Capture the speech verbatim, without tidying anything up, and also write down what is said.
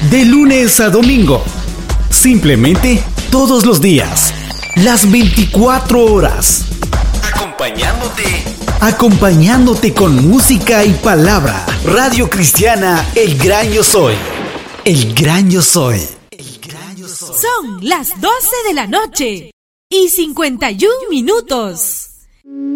De lunes a domingo. Simplemente todos los días. Las veinticuatro horas. Acompañándote. Acompañándote con música y palabra. Radio Cristiana El Gran Yo Soy. El Gran Yo Soy. El Gran Yo Soy. Son las doce de la noche y cincuenta y un minutos.